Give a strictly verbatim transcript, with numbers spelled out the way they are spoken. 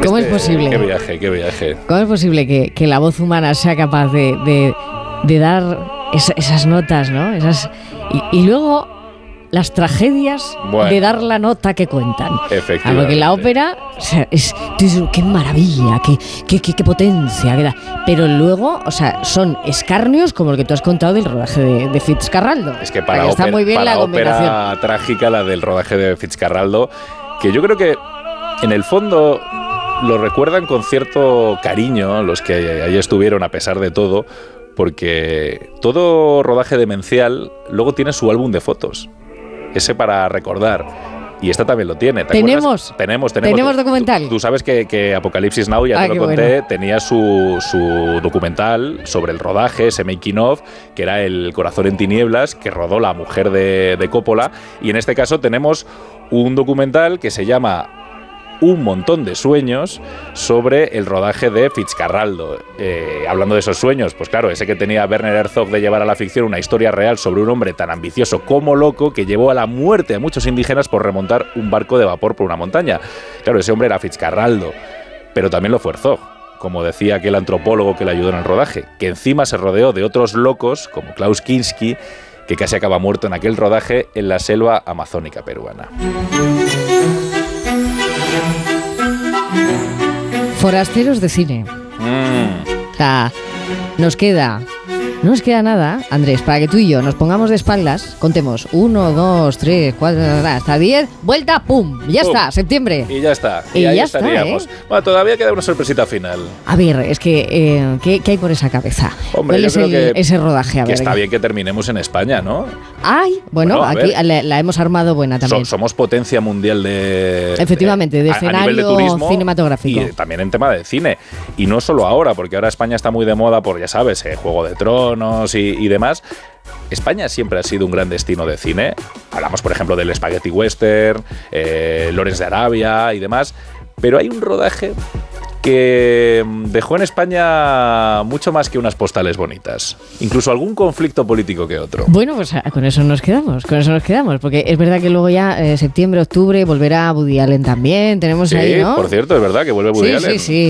¿Cómo este, es posible? Qué viaje, qué viaje. ¿Cómo es posible que, que la voz humana sea capaz de, de, de dar es, esas notas, ¿no? Esas, y, y luego las tragedias bueno, de dar la nota que cuentan. Efectivamente. Porque la ópera, o sea, es, es, qué maravilla, qué, qué, qué, qué potencia, qué da. Pero luego, o sea, son escarnios como el que tú has contado del rodaje de, de Fitzcarraldo. Es que para, o sea, ópera, está muy bien para la combinación. ópera trágica, la del rodaje de Fitzcarraldo, que yo creo que en el fondo lo recuerdan con cierto cariño los que ahí estuvieron a pesar de todo, porque todo rodaje demencial luego tiene su álbum de fotos, ese para recordar. Y esta también lo tiene. ¿Te ¿Tenemos? acuerdas? Tenemos, tenemos. ¿Tenemos documental? Tú, tú sabes que, que Apocalipsis Now, ya ah, te lo conté, bueno. tenía su, su documental sobre el rodaje, ese making of, que era El corazón en tinieblas, que rodó la mujer de, de Coppola. Y en este caso tenemos un documental que se llama Un montón de sueños, sobre el rodaje de Fitzcarraldo. Eh, hablando de esos sueños, pues claro, ese que tenía Werner Herzog de llevar a la ficción una historia real sobre un hombre tan ambicioso como loco que llevó a la muerte a muchos indígenas por remontar un barco de vapor por una montaña. Claro, ese hombre era Fitzcarraldo, pero también lo fue Herzog, como decía aquel antropólogo que le ayudó en el rodaje, que encima se rodeó de otros locos como Klaus Kinski, que casi acaba muerto en aquel rodaje en la selva amazónica peruana. Forasteros de cine. Mm. O sea, nos queda... No nos queda nada, Andrés, para que tú y yo nos pongamos de espaldas, contemos uno, dos, tres, cuatro, hasta diez, vuelta, pum, ya Pum. está, septiembre. Y ya está, y, Y ahí ya está, estaríamos. ¿eh? Bueno, todavía queda una sorpresita final. A ver, es que, eh, ¿qué, ¿qué hay por esa cabeza? Hombre, ¿Cuál yo es creo el, que, ese rodaje? A que ver, está bien que terminemos en España, ¿no? Ay, bueno, Bueno, a aquí ver. la, la hemos armado buena también. So- somos potencia mundial de... Efectivamente, de a- a nivel de escenario turismo cinematográfico. Y también en tema de cine. Y no solo ahora, porque ahora España está muy de moda por, ya sabes, eh, Juego de Tronos y, y demás. España siempre ha sido un gran destino de cine. Hablamos, por ejemplo, del Spaghetti Western, eh, Lawrence de Arabia y demás. Pero hay un rodaje que dejó en España mucho más que unas postales bonitas. Incluso algún conflicto político que otro. Bueno, pues ah, con eso nos quedamos, con eso nos quedamos, porque es verdad que luego ya eh, septiembre, octubre volverá Woody Allen también, tenemos Sí, ahí, ¿no? por cierto, es verdad que vuelve Woody sí, Allen. sí, sí.